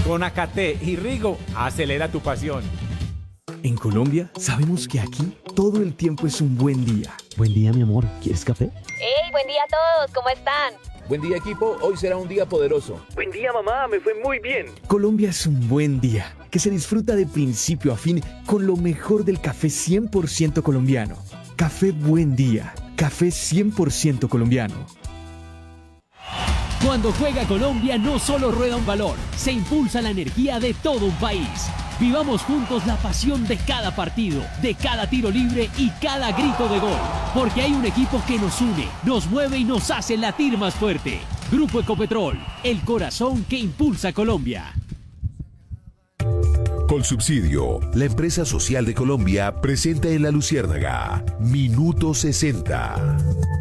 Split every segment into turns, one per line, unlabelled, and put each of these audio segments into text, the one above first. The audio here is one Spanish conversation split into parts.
Con Acaté y Rigo, acelera tu pasión.
En Colombia, sabemos que aquí todo el tiempo es un buen día.
Buen día, mi amor. ¿Quieres café?
¡Hey, buen día a todos! ¿Cómo están?
Buen día, equipo. Hoy será un día poderoso.
Buen día, mamá. Me fue muy bien.
Colombia es un buen día que se disfruta de principio a fin con lo mejor del café 100% colombiano. Café Buen Día. Café 100% colombiano.
Cuando juega Colombia no solo rueda un balón, se impulsa la energía de todo un país. Vivamos juntos la pasión de cada partido, de cada tiro libre y cada grito de gol. Porque hay un equipo que nos une, nos mueve y nos hace latir más fuerte. Grupo Ecopetrol, el corazón que impulsa Colombia.
Colsubsidio, la empresa social de Colombia, presenta en La Luciérnaga, Minuto 60.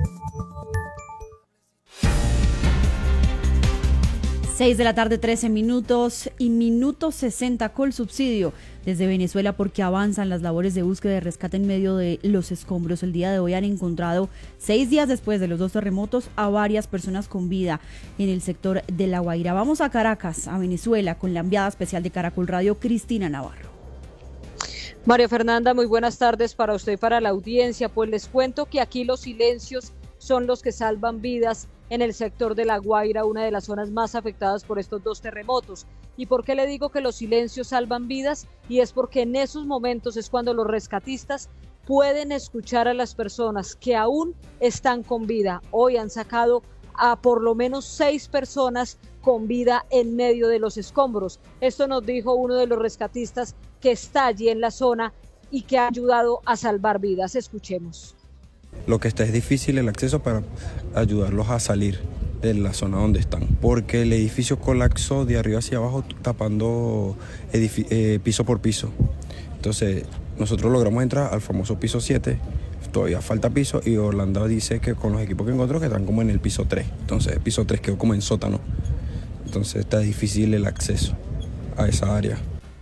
6 de la tarde, 13 minutos y Minuto 60 Colsubsidio desde Venezuela, porque avanzan las labores de búsqueda y rescate en medio de los escombros. El día de hoy han encontrado, 6 días después de los 2 terremotos, a varias personas con vida en el sector de La Guaira. Vamos a Caracas, a Venezuela, con la enviada especial de Caracol Radio, Cristina Navarro.
María Fernanda, muy buenas tardes para usted y para la audiencia. Pues les cuento que aquí los silencios son los que salvan vidas en el sector de La Guaira, una de las zonas más afectadas por estos 2 terremotos. ¿Y por qué le digo que los silencios salvan vidas? Y es porque en esos momentos es cuando los rescatistas pueden escuchar a las personas que aún están con vida. Hoy han sacado a por lo menos 6 personas con vida en medio de los escombros. Esto nos dijo uno de los rescatistas que está allí en la zona y que ha ayudado a salvar vidas. Escuchemos.
Lo que está es difícil el acceso para ayudarlos a salir de la zona donde están, porque el edificio colapsó de arriba hacia abajo tapando piso por piso. Entonces nosotros logramos entrar al famoso piso 7, todavía falta piso y Orlando dice que con los equipos que encontró que están como en el piso 3, entonces el piso 3 quedó como en sótano, entonces está difícil el acceso a esa área.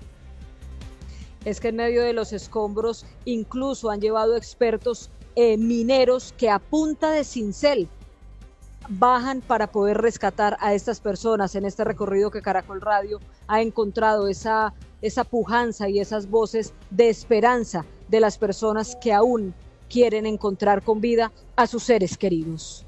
Es que en medio de los escombros incluso han llevado expertos mineros que a punta de cincel bajan para poder rescatar a estas personas. En este recorrido que Caracol Radio ha encontrado esa pujanza y esas voces de esperanza de las personas que aún quieren encontrar con vida a sus seres queridos.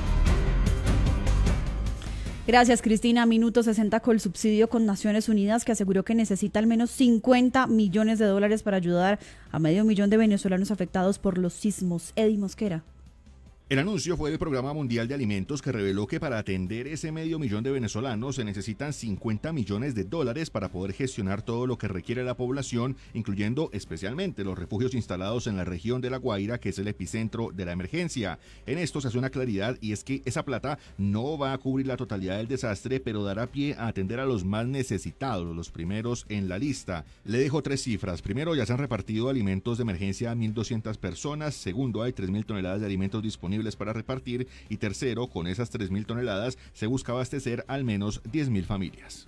Gracias, Cristina. Minuto 60 Colsubsidio con Naciones Unidas, que aseguró que necesita al menos $50 millones para ayudar a 500,000 de venezolanos afectados por los sismos. Eddie Mosquera.
El anuncio fue del Programa Mundial de Alimentos, que reveló que para atender ese 500,000 de venezolanos se necesitan $50 millones para poder gestionar todo lo que requiere la población, incluyendo especialmente los refugios instalados en la región de La Guaira, que es el epicentro de la emergencia. En esto se hace una claridad, y es que esa plata no va a cubrir la totalidad del desastre, pero dará pie a atender a los más necesitados, los primeros en la lista. Le dejo 3 cifras. Primero, ya se han repartido alimentos de emergencia a 1,200 personas. Segundo, hay 3,000 toneladas de alimentos disponibles para repartir, y tercero, con esas 3,000 toneladas se busca abastecer al menos 10,000 familias.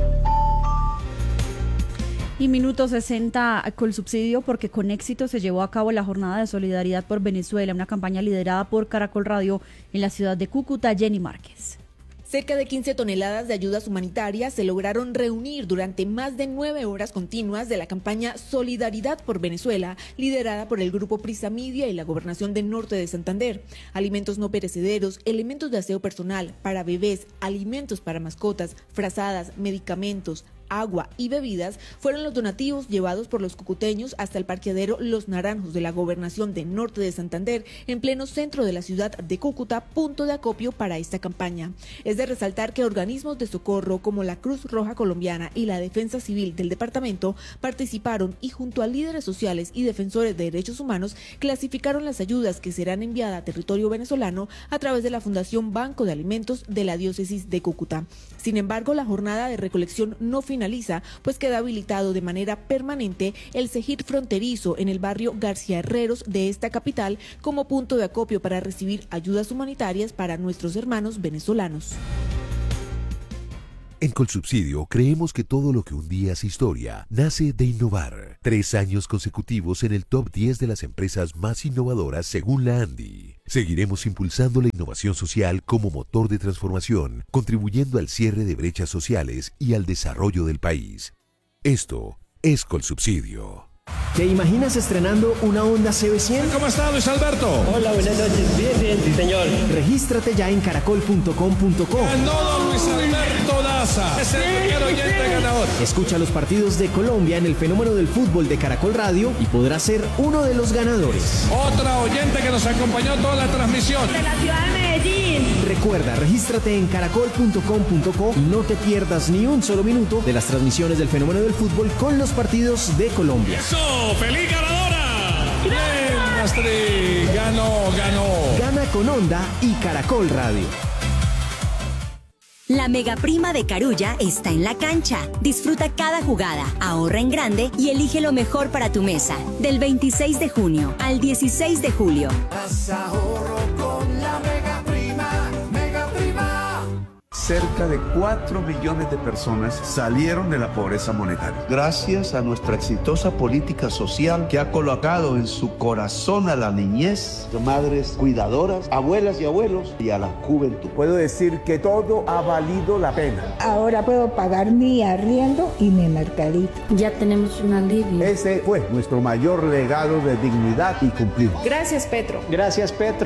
Y Minuto 60 Colsubsidio, porque con éxito se llevó a cabo la Jornada de Solidaridad por Venezuela, una campaña liderada por Caracol Radio en la ciudad de Cúcuta. Jenny Márquez.
Cerca de 15 toneladas de ayudas humanitarias se lograron reunir durante más de 9 horas continuas de la campaña Solidaridad por Venezuela, liderada por el Grupo Prisa Media y la Gobernación del Norte de Santander. Alimentos no perecederos, elementos de aseo personal para bebés, alimentos para mascotas, frazadas, medicamentos, agua y bebidas fueron los donativos llevados por los cucuteños hasta el parqueadero Los Naranjos de la Gobernación del Norte de Santander, en pleno centro de la ciudad de Cúcuta, punto de acopio para esta campaña. Es de resaltar que organismos de socorro como la Cruz Roja Colombiana y la Defensa Civil del departamento participaron y, junto a líderes sociales y defensores de derechos humanos, clasificaron las ayudas que serán enviadas a territorio venezolano a través de la Fundación Banco de Alimentos de la Diócesis de Cúcuta. Sin embargo, la jornada de recolección no finaliza, pues queda habilitado de manera permanente el Cejir fronterizo en el barrio García Herreros de esta capital como punto de acopio para recibir ayudas humanitarias para nuestros hermanos venezolanos.
En Colsubsidio creemos que todo lo que un día hace historia nace de innovar. 3 años consecutivos en el top 10 de las empresas más innovadoras según la ANDI. Seguiremos impulsando la innovación social como motor de transformación, contribuyendo al cierre de brechas sociales y al desarrollo del país. Esto es Colsubsidio.
¿Te imaginas estrenando una Honda CB100?
¿Cómo está, Luis Alberto?
Hola, buenas noches. Bien, sí, señor.
Regístrate ya en caracol.com.co.
Ganó Luis Alberto Daza. Es el primer oyente ganador.
Escucha los partidos de Colombia en el Fenómeno del Fútbol de Caracol Radio y podrás ser uno de los ganadores.
Otra oyente que nos acompañó toda la transmisión.
De la ciudad de Medellín.
Recuerda, regístrate en caracol.com.co y no te pierdas ni un solo minuto de las transmisiones del Fenómeno del Fútbol con los partidos de Colombia.
¡Eso! ¡Feliz ganadora! ¡Bien, Astrid! ¡Ganó!
Gana con Honda y Caracol Radio.
La mega prima de Carulla está en la cancha. Disfruta cada jugada, ahorra en grande y elige lo mejor para tu mesa. Del 26 de junio al 16 de julio.
Haz ahorro con la mega prima, mega prima.
Cerca de 4 millones de personas salieron de la pobreza monetaria. Gracias a nuestra exitosa política social que ha colocado en su corazón a la niñez, madres cuidadoras, abuelas y abuelos y a la juventud.
Puedo decir que todo ha valido la pena.
Ahora puedo pagar mi arriendo y mi mercadito.
Ya tenemos un alivio.
Ese fue nuestro mayor legado de dignidad y cumplimos.
Gracias, Petro.
Gracias, Petro.